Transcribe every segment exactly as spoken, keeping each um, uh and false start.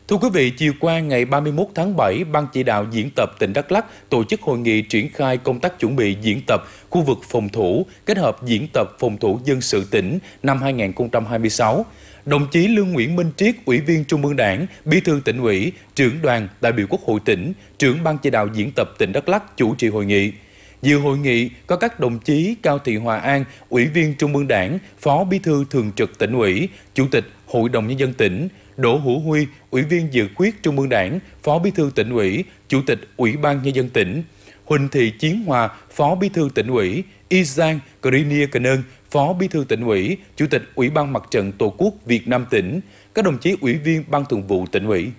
Thưa quý vị, chiều qua ngày ba mươi mốt tháng bảy, Ban chỉ đạo diễn tập tỉnh Đắk Lắk tổ chức hội nghị triển khai công tác chuẩn bị diễn tập khu vực phòng thủ kết hợp diễn tập phòng thủ dân sự tỉnh năm hai nghìn không trăm hai mươi sáu. Đồng chí Lương Nguyễn Minh Triết, Ủy viên Trung ương Đảng, Bí thư Tỉnh ủy, Trưởng đoàn đại biểu Quốc hội tỉnh, Trưởng Ban chỉ đạo diễn tập tỉnh Đắk Lắk chủ trì hội nghị. Dự hội nghị có các đồng chí Cao Thị Hòa An, Ủy viên Trung ương Đảng, Phó Bí thư Thường trực Tỉnh ủy, Chủ tịch Hội đồng Nhân dân tỉnh, Đỗ Hữu Huy, Ủy viên Dự khuyết Trung ương Đảng, Phó Bí thư Tỉnh ủy, Chủ tịch Ủy ban Nhân dân tỉnh, Huỳnh Thị Chiến Hòa, Phó Bí thư Tỉnh ủy, Y Giang Grinier Canơn, Phó Bí thư Tỉnh ủy, Chủ tịch Ủy ban Mặt trận Tổ quốc Việt Nam tỉnh, các đồng chí Ủy viên Ban Thường vụ Tỉnh ủy.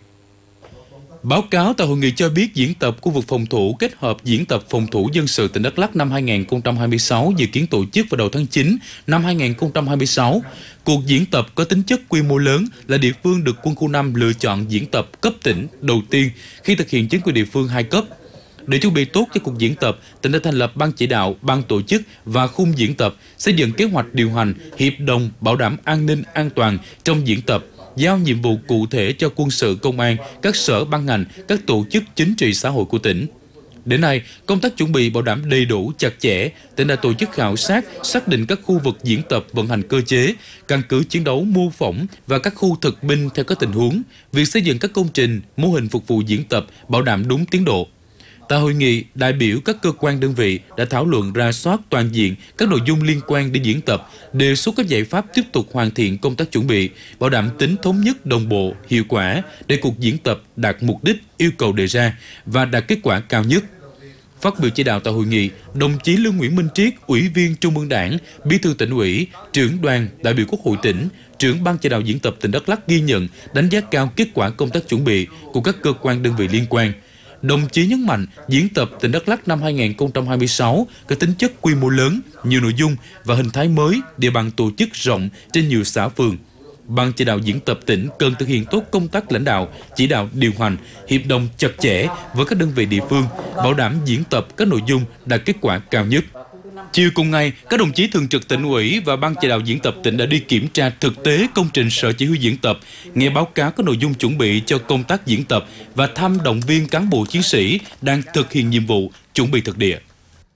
Báo cáo tại hội nghị cho biết diễn tập khu vực phòng thủ kết hợp diễn tập phòng thủ dân sự tỉnh Đắk Lắk năm hai nghìn không trăm hai mươi sáu dự kiến tổ chức vào đầu tháng chín năm hai nghìn không trăm hai mươi sáu. Cuộc diễn tập có tính chất quy mô lớn, là địa phương được Quân khu năm lựa chọn diễn tập cấp tỉnh đầu tiên khi thực hiện chính quyền địa phương hai cấp. Để chuẩn bị tốt cho cuộc diễn tập, tỉnh đã thành lập ban chỉ đạo, ban tổ chức và khung diễn tập, xây dựng kế hoạch điều hành, hiệp đồng bảo đảm an ninh an toàn trong diễn tập, giao nhiệm vụ cụ thể cho quân sự công an, các sở ban ngành, các tổ chức chính trị xã hội của tỉnh. Đến nay, công tác chuẩn bị bảo đảm đầy đủ, chặt chẽ, tỉnh đã tổ chức khảo sát, xác định các khu vực diễn tập vận hành cơ chế, căn cứ chiến đấu mô phỏng và các khu thực binh theo các tình huống, việc xây dựng các công trình, mô hình phục vụ diễn tập bảo đảm đúng tiến độ. Tại hội nghị, đại biểu các cơ quan đơn vị đã thảo luận rà soát toàn diện các nội dung liên quan đến diễn tập, đề xuất các giải pháp tiếp tục hoàn thiện công tác chuẩn bị, bảo đảm tính thống nhất, đồng bộ, hiệu quả để cuộc diễn tập đạt mục đích, yêu cầu đề ra và đạt kết quả cao nhất. Phát biểu chỉ đạo tại hội nghị, đồng chí Lương Nguyễn Minh Triết, Ủy viên Trung ương Đảng, Bí thư Tỉnh ủy, Trưởng đoàn đại biểu Quốc hội tỉnh, Trưởng Ban chỉ đạo diễn tập tỉnh Đắk Lắk ghi nhận, đánh giá cao kết quả công tác chuẩn bị của các cơ quan đơn vị liên quan. Đồng chí nhấn mạnh, diễn tập tỉnh Đắk Lắk năm hai nghìn không trăm hai mươi sáu có tính chất quy mô lớn, nhiều nội dung và hình thái mới, địa bàn tổ chức rộng trên nhiều xã phường. Ban chỉ đạo diễn tập tỉnh cần thực hiện tốt công tác lãnh đạo, chỉ đạo điều hành, hiệp đồng chặt chẽ với các đơn vị địa phương, bảo đảm diễn tập các nội dung đạt kết quả cao nhất. Chiều cùng ngày, các đồng chí Thường trực Tỉnh ủy và Ban chỉ đạo diễn tập tỉnh đã đi kiểm tra thực tế công trình sở chỉ huy diễn tập, nghe báo cáo các nội dung chuẩn bị cho công tác diễn tập và thăm động viên cán bộ chiến sĩ đang thực hiện nhiệm vụ chuẩn bị thực địa.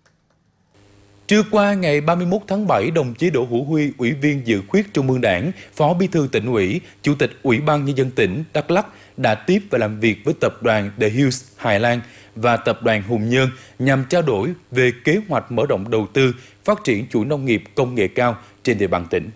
Trưa qua ngày ba mươi mốt tháng bảy, đồng chí Đỗ Hữu Huy, Ủy viên Dự khuyết Trung ương Đảng, Phó Bí thư Tỉnh ủy, Chủ tịch Ủy ban Nhân dân tỉnh Đắk Lắk đã tiếp và làm việc với tập đoàn The Hills Hà Lan và tập đoàn Hùng Nhơn nhằm trao đổi về kế hoạch mở rộng đầu tư, phát triển chuỗi nông nghiệp công nghệ cao trên địa bàn tỉnh.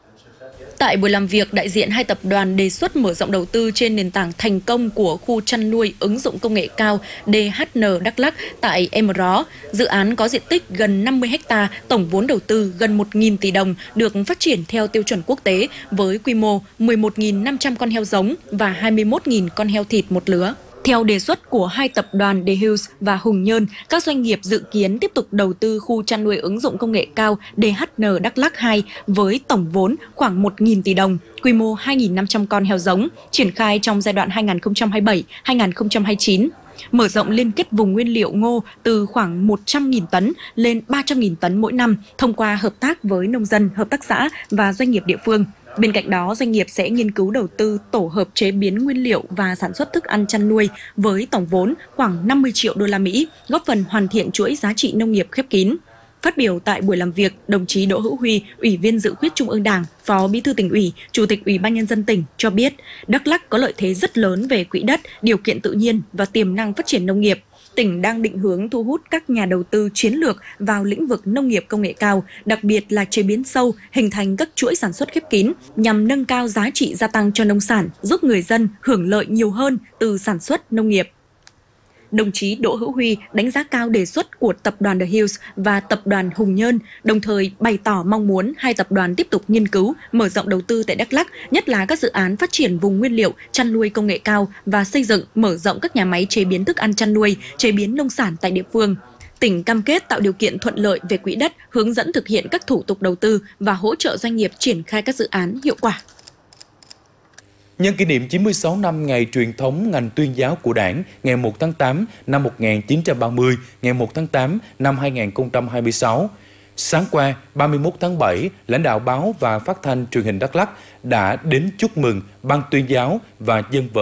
Tại buổi làm việc, đại diện hai tập đoàn đề xuất mở rộng đầu tư trên nền tảng thành công của khu chăn nuôi ứng dụng công nghệ cao đê hát en Đắk Lắk tại Em Ró. Dự án có diện tích gần năm mươi héc ta, tổng vốn đầu tư gần một nghìn tỷ đồng, được phát triển theo tiêu chuẩn quốc tế với quy mô mười một nghìn năm trăm con heo giống và hai mươi mốt nghìn con heo thịt một lứa. Theo đề xuất của hai tập đoàn The Hills và Hùng Nhơn, các doanh nghiệp dự kiến tiếp tục đầu tư khu chăn nuôi ứng dụng công nghệ cao đê hát en Đắk Lắk hai với tổng vốn khoảng một nghìn tỷ đồng, quy mô hai nghìn năm trăm con heo giống, triển khai trong giai đoạn hai nghìn không trăm hai mươi bảy đến hai nghìn không trăm hai mươi chín. Mở rộng liên kết vùng nguyên liệu ngô từ khoảng một trăm nghìn tấn lên ba trăm nghìn tấn mỗi năm thông qua hợp tác với nông dân, hợp tác xã và doanh nghiệp địa phương. Bên cạnh đó, doanh nghiệp sẽ nghiên cứu đầu tư tổ hợp chế biến nguyên liệu và sản xuất thức ăn chăn nuôi với tổng vốn khoảng năm mươi triệu đô la Mỹ, góp phần hoàn thiện chuỗi giá trị nông nghiệp khép kín. Phát biểu tại buổi làm việc, đồng chí Đỗ Hữu Huy, Ủy viên Dự khuyết Trung ương Đảng, Phó Bí thư Tỉnh ủy, Chủ tịch Ủy ban Nhân dân tỉnh cho biết, Đắk Lắk có lợi thế rất lớn về quỹ đất, điều kiện tự nhiên và tiềm năng phát triển nông nghiệp. Tỉnh đang định hướng thu hút các nhà đầu tư chiến lược vào lĩnh vực nông nghiệp công nghệ cao, đặc biệt là chế biến sâu, hình thành các chuỗi sản xuất khép kín nhằm nâng cao giá trị gia tăng cho nông sản, giúp người dân hưởng lợi nhiều hơn từ sản xuất nông nghiệp. Đồng chí Đỗ Hữu Huy đánh giá cao đề xuất của tập đoàn The Hills và tập đoàn Hùng Nhơn, đồng thời bày tỏ mong muốn hai tập đoàn tiếp tục nghiên cứu, mở rộng đầu tư tại Đắk Lắk, nhất là các dự án phát triển vùng nguyên liệu, chăn nuôi công nghệ cao và xây dựng, mở rộng các nhà máy chế biến thức ăn chăn nuôi, chế biến nông sản tại địa phương. Tỉnh cam kết tạo điều kiện thuận lợi về quỹ đất, hướng dẫn thực hiện các thủ tục đầu tư và hỗ trợ doanh nghiệp triển khai các dự án hiệu quả. Nhân kỷ niệm chín mươi sáu năm ngày truyền thống ngành tuyên giáo của Đảng, ngày một tháng tám năm một nghìn chín trăm ba mươi, ngày một tháng tám năm hai nghìn không trăm hai mươi sáu, sáng qua ba mươi mốt tháng bảy, lãnh đạo báo và phát thanh truyền hình Đắk Lắk đã đến chúc mừng Ban tuyên giáo và dân vận